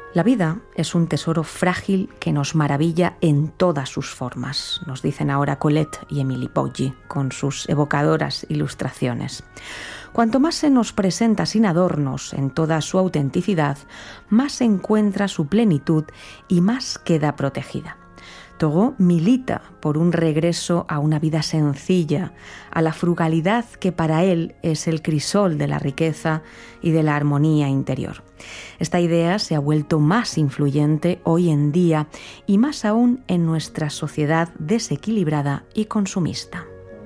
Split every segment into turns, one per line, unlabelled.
La vida es un tesoro frágil que nos maravilla en todas sus formas, nos dicen ahora Colette y Emily Poggi con sus evocadoras ilustraciones. Cuanto más se nos presenta sin adornos en toda su autenticidad, más se encuentra su plenitud y más queda protegida. Thoreau milita por un regreso a una vida sencilla, a la frugalidad que para él es el crisol de la riqueza y de la armonía interior. Esta idea se ha vuelto más influyente hoy en día y más aún en nuestra sociedad desequilibrada y consumista.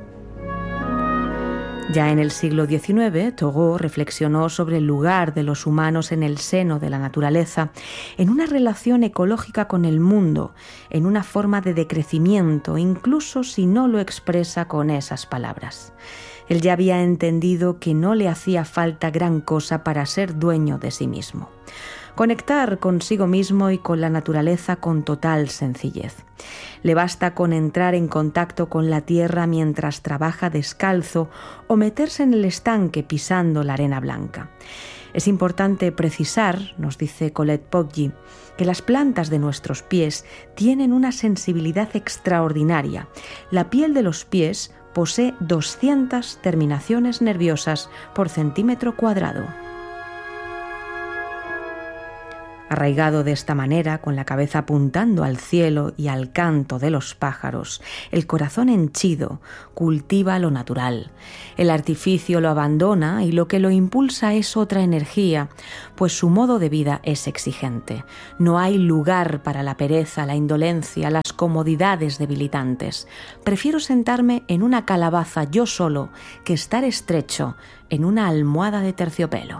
Ya en el siglo XIX, Thoreau reflexionó sobre el lugar de los humanos en el seno de la naturaleza, en una relación ecológica con el mundo, en una forma de decrecimiento, incluso si no lo expresa con esas palabras. Él ya había entendido que no le hacía falta gran cosa para ser dueño de sí mismo. Conectar consigo mismo y con la naturaleza con total sencillez. Le basta con entrar en contacto con la tierra mientras trabaja descalzo o meterse en el estanque pisando la arena blanca. Es importante precisar, nos dice Colette Poggi, que las plantas de nuestros pies tienen una sensibilidad extraordinaria. La piel de los pies posee 200 terminaciones nerviosas por centímetro cuadrado. Arraigado de esta manera, con la cabeza apuntando al cielo y al canto de los pájaros, el corazón henchido cultiva lo natural. El artificio lo abandona y lo que lo impulsa es otra energía, pues su modo de vida es exigente. No hay lugar para la pereza, la indolencia, las comodidades debilitantes. Prefiero sentarme en una calabaza yo solo que estar estrecho en una almohada de terciopelo.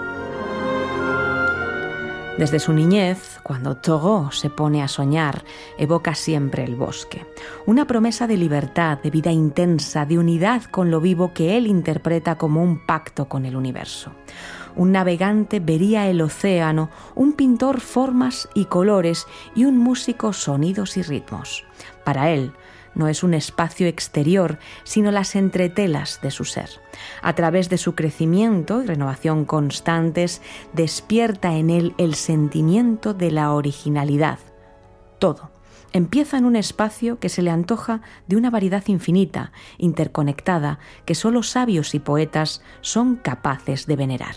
Desde su niñez, cuando Thoreau se pone a soñar, evoca siempre el bosque. Una promesa de libertad, de vida intensa, de unidad con lo vivo que él interpreta como un pacto con el universo. Un navegante vería el océano, un pintor formas y colores y un músico sonidos y ritmos. Para él, no es un espacio exterior, sino las entretelas de su ser. A través de su crecimiento y renovación constantes, despierta en él el sentimiento de la originalidad. Todo empieza en un espacio que se le antoja de una variedad infinita, interconectada, que solo sabios y poetas son capaces de venerar.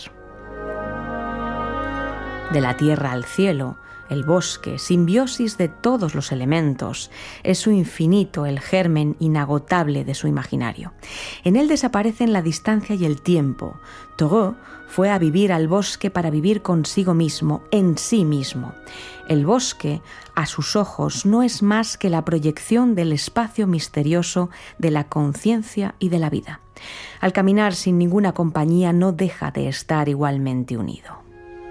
De la tierra al cielo, el bosque, simbiosis de todos los elementos, es su infinito, el germen inagotable de su imaginario. En él desaparecen la distancia y el tiempo. Thoreau fue a vivir al bosque para vivir consigo mismo, en sí mismo. El bosque, a sus ojos, no es más que la proyección del espacio misterioso de la conciencia y de la vida. Al caminar sin ninguna compañía, no deja de estar igualmente unido.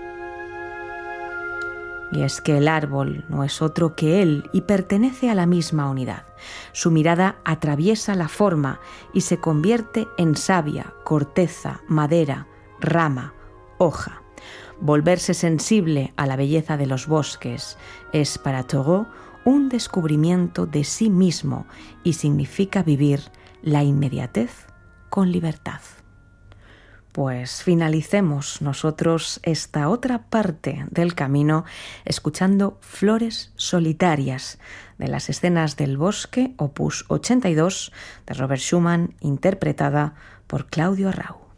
Y es que el árbol no es otro que él y pertenece a la misma unidad. Su mirada atraviesa la forma y se convierte en savia, corteza, madera, rama, hoja. Volverse sensible a la belleza de los bosques es para Thoreau un descubrimiento de sí mismo y significa vivir la inmediatez con libertad. Pues finalicemos nosotros esta otra parte del camino escuchando Flores solitarias de las escenas del bosque, opus 82 de Robert Schumann, interpretada por Claudio Arrau.